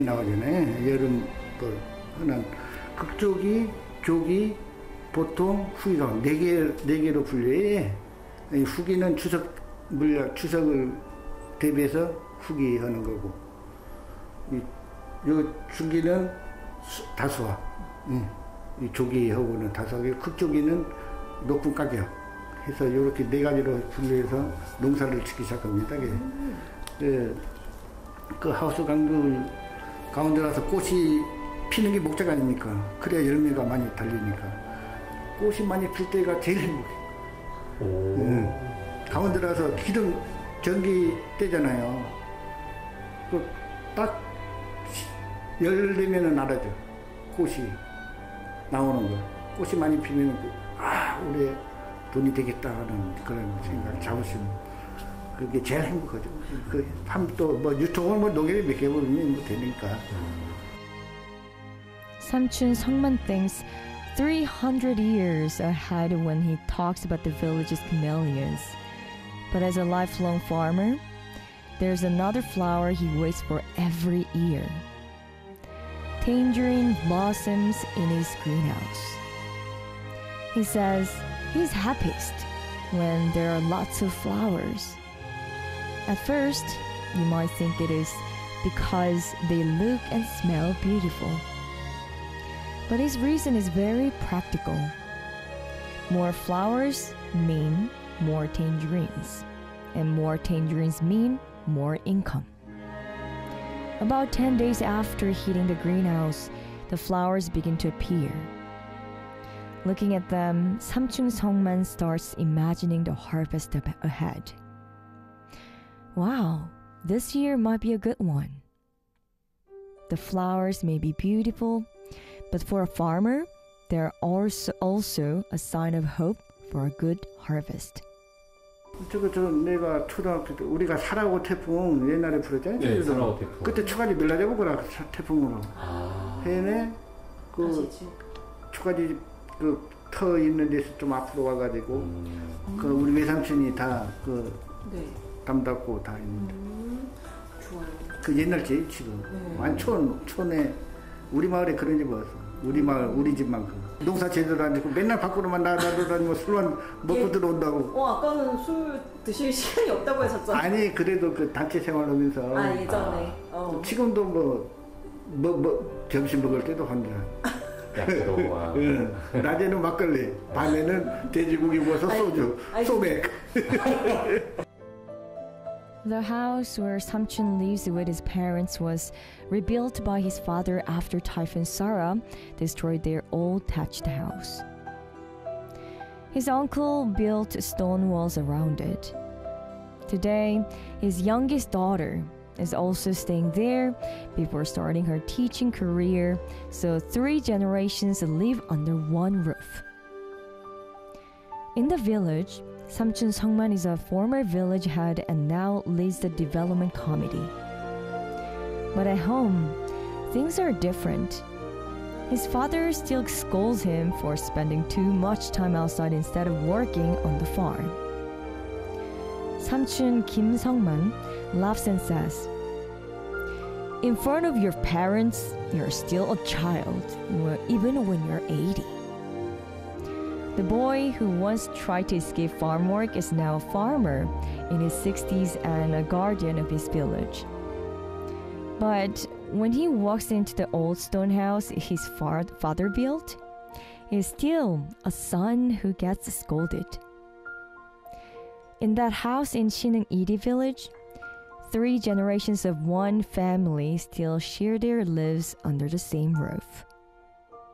나오잖아요. 여름 그 흔한 극조기, 조기, 보통 후기가 네 개로 분류해. 후기는 추석을 대비해서 후기하는 거고, 요 주기는 다수화, 이 조기하고는 다수하게, 극조기는 높은 가격 해서 이렇게 네 가지로 분류해서 농사를 짓기 시작합니다. 그 하우스 강들 가운데라서 꽃이 피는 게 목적 아닙니까? 그래야 열매가 많이 달리니까. 꽃이 많이 필 때가 제일 행복해요. 가운데라서 기름 전기 때잖아요. 딱 열리면은 알아죠. 꽃이 나오는 거. 꽃이 많이 피면은 올해 돈이 되겠다 하는 그런 생각, 자부심. 그게 제일 행복하죠. 또 유통을 농협에 맡겨보면 되니까. Samchun Songman thinks 300 years ahead when he talks about the village's camellias. But as a lifelong farmer, there's another flower he waits for every year. Tangerine blossoms in his greenhouse. He says he's happiest when there are lots of flowers. At first, you might think it is because they look and smell beautiful. But his reason is very practical. More flowers mean more tangerines, and more tangerines mean more income. About 10 days after hitting the greenhouse, the flowers begin to appear. Looking at them, Samchung Songman starts imagining the harvest ahead. Wow, this year might be a good one. The flowers may be beautiful, but for a farmer, they are also a sign of hope for a good harvest. 내가 초등학교 때 우리가 사라고 태풍 옛날에 불었잖아요. 네, 사라고 태풍. 그때 초가지 밀라잡고라 태풍으로. 해내 초가지 터 있는 데서 좀 앞으로 와가지고 우리 외삼촌이 다 담닦고 다 있는데. 좋아요. 그 옛날 집 지금 촌에 우리 마을에 그런 집 없어. 우리 마을 우리 집만큼 농사 제대로 안 짓고 맨날 밖으로만 나다니고 술만 먹고 들어온다고. 아까는 술 드실 시간이 없다고 하셨잖아요. 아니 그래도 그 단체 생활하면서. 예전에. 지금도 점심 먹을 때도 혼자. 약도 낮에는 막걸리, 밤에는 돼지고기 구워서 소주, 소맥. The house where Samchun lives with his parents was rebuilt by his father after Typhoon Sara destroyed their old thatched house. His uncle built stone walls around it. Today, his youngest daughter is also staying there before starting her teaching career, so 3 generations live under one roof. In the village, Samchun Songman is a former village head and now leads the development committee. But at home, things are different. His father still scolds him for spending too much time outside instead of working on the farm. Samchun Kim Songman laughs and says, "In front of your parents, you're still a child, even when you're 80. The boy who once tried to escape farm work is now a farmer in his 60s and a guardian of his village. But when he walks into the old stone house his father built, he's still a son who gets scolded. In that house in Shinung-iri village, 3 generations of one family still share their lives under the same roof."